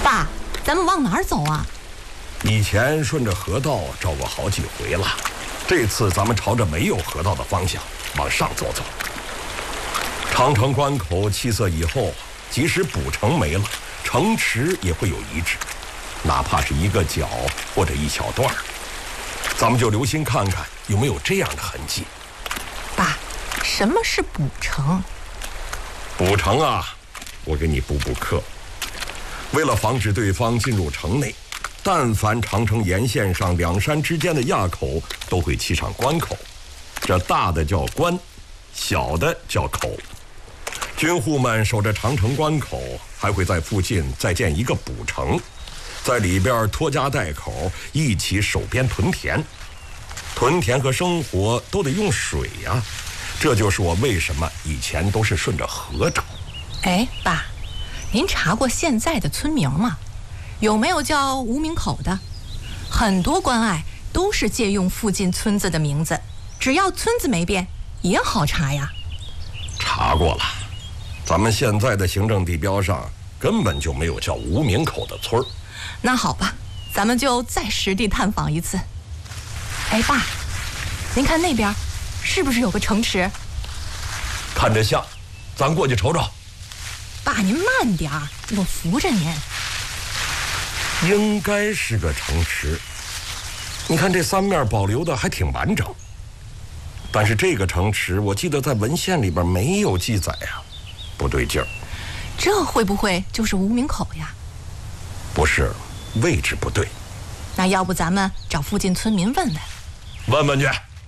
爸，咱们往哪儿走啊？ 以前顺着河道找过好几回了，这次咱们朝着没有河道的方向往上走走。长城关口气塞以后，即使补城没了，城池也会有遗址，哪怕是一个角或者一小段，咱们就留心看看有没有这样的痕迹。 爸，什么是补城？ 补城啊，我给你补课。为了防止对方进入城内，但凡长城沿线上两山之间的垭口都会砌上关口，这大的叫关，小的叫口。军户们守着长城关口，还会在附近再建一个补城，在里边拖家带口一起守边屯田。屯田和生活都得用水呀，这就是我为什么以前都是顺着河找。 哎，爸，您查过现在的村名吗？有没有叫无名口的？很多关隘都是借用附近村子的名字，只要村子没变，也好查呀。 查过了，咱们现在的行政地标上根本就没有叫无名口的村儿。 那好吧，咱们就再实地探访一次。哎，爸，您看那边是不是有个城池？ 看着像，咱过去瞅瞅。 爸，您慢点儿，我扶着您。 应该是个城池，你看这三面保留的还挺完整。但是这个城池我记得在文献里边没有记载呀，不对劲儿。 这会不会就是无名口呀？ 不是，位置不对。 那要不咱们找附近村民问问？ 问问去。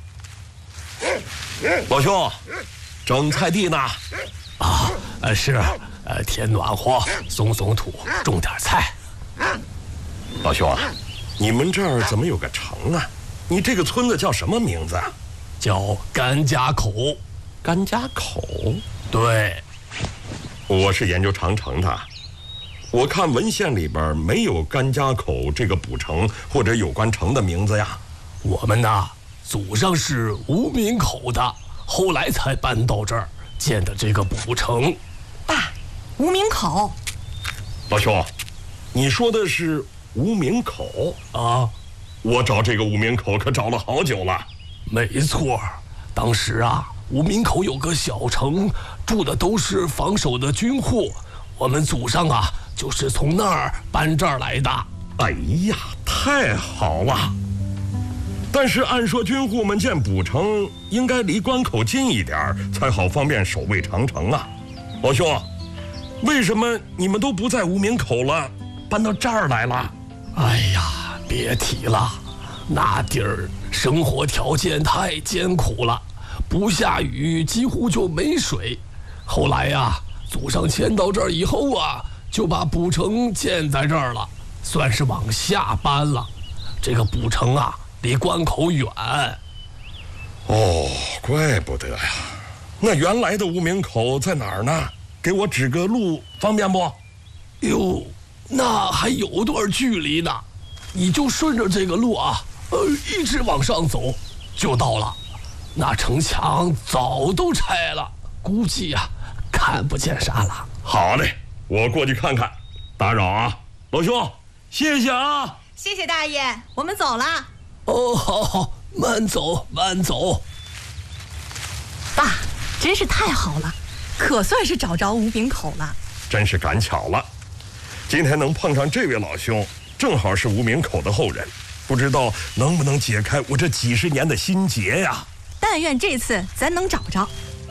老兄，整菜地呢？ 啊，是，天暖和，松松土，种点菜。 老兄啊，你们这儿怎么有个城啊？你这个村子叫什么名字啊？ 叫甘家口。 甘家口？ 对。 我是研究长城的，我看文献里边没有甘家口这个补城或者有关城的名字呀。 我们呐，祖上是无名口的，后来才搬到这儿建的这个补城。 爸，无名口。 老兄，你说的是无名口啊？ 我找这个无名口可找了好久了。 没错，当时啊，无名口有个小城，住的都是防守的军户，我们祖上啊就是从那儿搬这儿来的。 哎呀，太好了！但是按说军户们建补城应该离关口近一点，才好方便守卫长城啊。老兄，为什么你们都不在无名口了，搬到这儿来了？ 哎呀，别提了，那地儿生活条件太艰苦了，不下雨几乎就没水。后来呀，祖上迁到这儿以后啊，就把补城建在这儿了，算是往下搬了。这个补城啊，离关口远。 哦，怪不得呀。那原来的无名口在哪儿呢？给我指个路方便不？ 哟，那还有段距离呢，你就顺着这个路啊，一直往上走就到了。那城墙早都拆了，估计啊看不见啥了。 好嘞，我过去看看。打扰啊，老兄，谢谢啊。 谢谢大爷，我们走了。 哦，好，慢走慢走。 爸，真是太好了，可算是找着无名口了。 真是赶巧了，今天能碰上这位老兄，正好是无名口的后人，不知道能不能解开我这几十年的心结呀。 但愿这次咱能找着。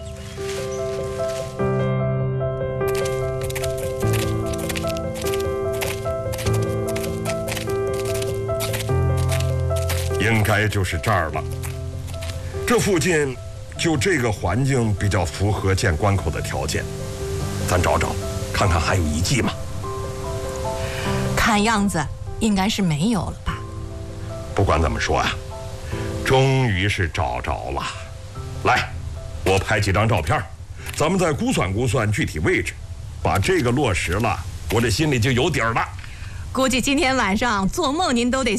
应该就是这儿了。这附近就这个环境比较符合建关口的条件，咱找找，看看还有遗迹吗？ 看样子应该是没有了吧。 不管怎么说呀，终于是找着了。来，我拍几张照片，咱们再估算估算具体位置，把这个落实了，我这心里就有底儿了。 估计今天晚上做梦您都得